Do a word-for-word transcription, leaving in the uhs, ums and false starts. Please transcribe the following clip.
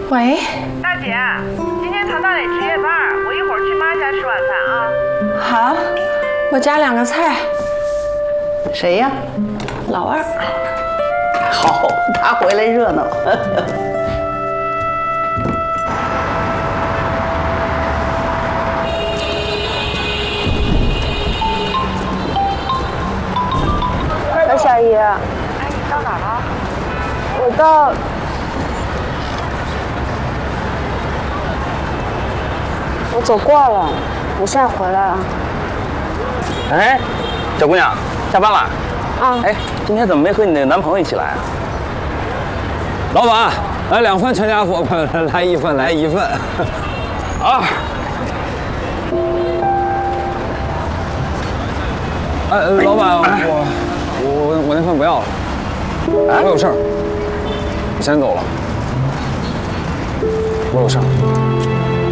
喂， 大姐，今天唐大磊值夜班，我一会儿去妈家吃晚饭啊。 好，我加两个菜。 谁呀？ 老二。 好，他回来热闹。 喂，小姨。 哎，你到哪了？ 我到。我走过了，我现在回来了。 哎，小姑娘，下班了？ 啊。 哎，今天怎么没和你的男朋友一起来啊？ 老板，来两份全家福，来一份，来一份。啊。哎，老板，我我我那份不要了，我有事儿，我先走了。我有事儿。